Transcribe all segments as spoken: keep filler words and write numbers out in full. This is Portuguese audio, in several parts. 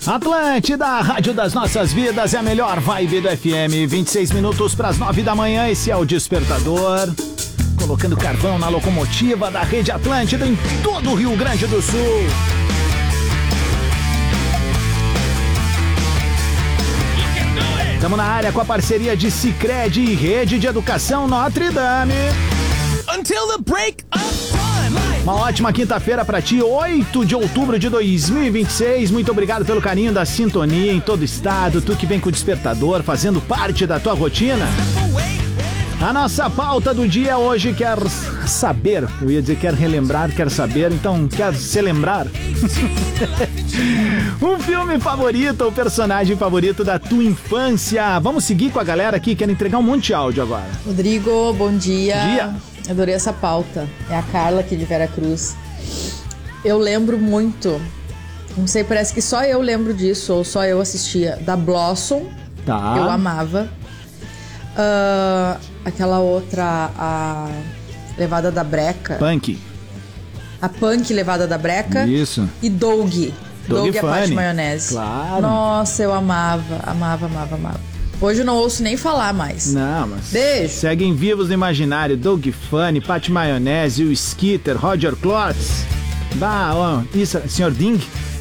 Atlântida, a rádio das nossas vidas, é a melhor vibe do F M. vinte e seis minutos para as nove da manhã, esse é o Despertador. Colocando carvão na locomotiva da Rede Atlântida em todo o Rio Grande do Sul. Estamos na área com a parceria de Sicredi e Rede de Educação Notre Dame. Until the break of time. Uma ótima quinta-feira pra ti, oito de outubro de dois mil e vinte e seis. Muito obrigado pelo carinho da sintonia em todo o estado. Tu que vem com o Despertador, fazendo parte da tua rotina. A nossa pauta do dia hoje quer saber, eu ia dizer quer relembrar, quer saber, então quer se lembrar. Um filme favorito ou personagem favorito da tua infância. Vamos seguir com a galera aqui, quero entregar um monte de áudio agora. Rodrigo, bom dia. Bom dia. Adorei essa pauta. É a Carla aqui de Veracruz. Eu lembro muito, não sei, parece que só eu lembro disso, ou só eu assistia, da Blossom. Tá. Eu amava. Uh, aquela outra, a Levada da Breca. Punk. A Punk Levada da Breca. Isso. E Doug. Doug, Doug e a Pate Funny. Maionese. Claro. Nossa, eu amava, amava, amava, amava. Hoje eu não ouço nem falar mais. Não, mas Beijo. seguem vivos no imaginário. Doug Funny, Pate Maionese, o Skitter, Roger Klotz. Bah, ó, isso, senhor Ding.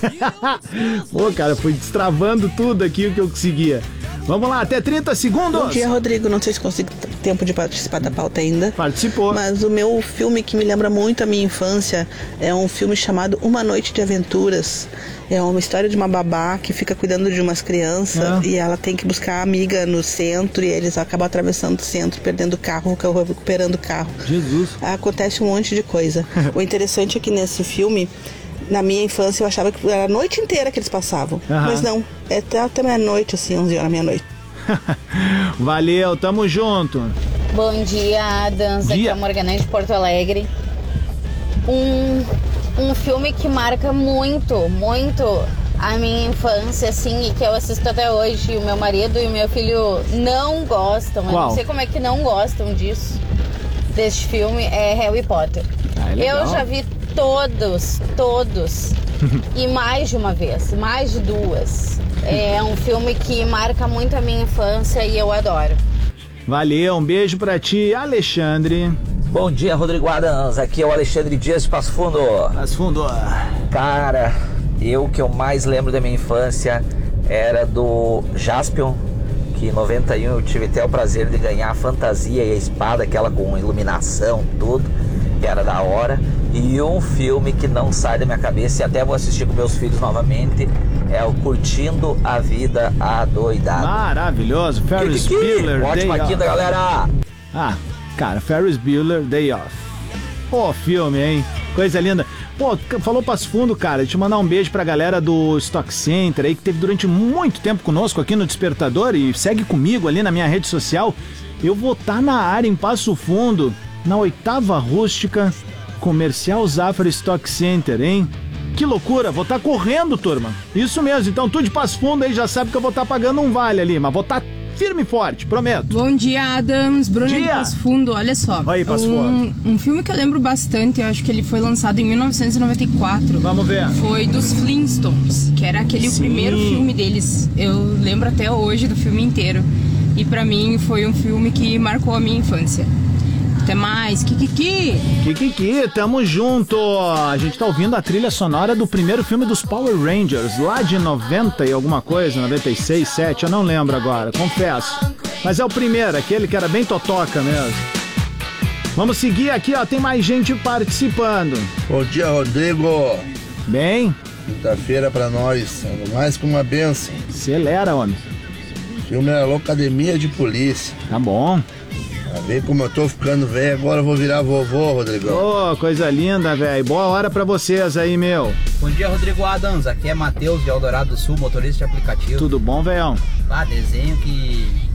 Pô, cara, foi destravando tudo aqui o que eu conseguia. Vamos lá, até trinta segundos. Bom dia, Rodrigo. Não sei se consigo tempo de participar da pauta ainda. Participou. Mas o meu filme que me lembra muito a minha infância é um filme chamado Uma Noite de Aventuras. É uma história de uma babá que fica cuidando de umas crianças Ah. e ela tem que buscar a amiga no centro e eles acabam atravessando o centro, perdendo o carro, recuperando o carro. Jesus. Acontece um monte de coisa. O interessante é que nesse filme, na minha infância, eu achava que era a noite inteira que eles passavam. Aham. Mas não, é até, até meia-noite, assim, onze horas, meia-noite. Valeu, tamo junto. Bom dia, Adams. Aqui Dia. é a Morgana de Porto Alegre. Um, um filme que marca muito, muito a minha infância, assim, e que eu assisto até hoje. O meu marido e o meu filho não gostam. Eu Qual? não sei como é que não gostam disso, deste filme, é Harry Potter. Ah, é legal. Eu já vi todos, todos, e mais de uma vez, mais de duas. É um filme que marca muito a minha infância e eu adoro. Valeu, um beijo pra ti, Alexandre. Bom dia, Rodrigo Adams. Aqui é o Alexandre Dias de Passo Fundo. Passo Fundo. Cara, eu o que eu mais lembro da minha infância era do Jaspion, que em noventa e um eu tive até o prazer de ganhar a fantasia e a espada, aquela com iluminação, tudo, que era da hora. E um filme que não sai da minha cabeça e até vou assistir com meus filhos novamente é o Curtindo a Vida Adoidado. Maravilhoso, Ferris Kiki, Bueller, ótima Day quinta, Off. galera! Ah, cara, Ferris Bueller, Day Off. Pô, filme, hein? Coisa linda. Pô, falou Passo Fundo, cara. Deixa eu mandar um beijo pra galera do Stock Center aí, que teve durante muito tempo conosco aqui no Despertador e segue comigo ali na minha rede social. Eu vou estar na área em Passo Fundo, na oitava rústica, Comercial Zafra Stock Center, hein? Que loucura, vou estar correndo, turma. Isso mesmo, então tu de Passo Fundo aí já sabe que eu vou estar pagando um vale ali, mas vou estar firme e forte, prometo. Bom dia, Adams. Bruna de Dia. Passo Fundo, olha só. Oi, Passo um, um filme que eu lembro bastante, eu acho que ele foi lançado em mil novecentos e noventa e quatro. Vamos ver. Foi dos Flintstones, que era aquele Sim. primeiro filme deles. Eu lembro até hoje do filme inteiro. E pra mim foi um filme que marcou a minha infância. Até mais, Kikiki! Kikiki, tamo junto! A gente tá ouvindo a trilha sonora do primeiro filme dos Power Rangers, lá de noventa e alguma coisa, noventa e seis, sete, eu não lembro agora, confesso. Mas é o primeiro, aquele que era bem totoca mesmo. Vamos seguir aqui, ó, tem mais gente participando. Bom dia, Rodrigo. Bem, Quinta-feira pra nós, mais que uma benção. acelera, homem. O filme era Locademia de Polícia. Tá bom. Tá vendo como eu tô ficando velho, agora eu vou virar vovô, Rodrigão. Ô, oh, coisa linda, velho. Boa hora pra vocês aí, meu. Bom dia, Rodrigo Adams. Aqui é Matheus de Eldorado do Sul, motorista de aplicativo. Tudo bom, velhão? Ah, desenho que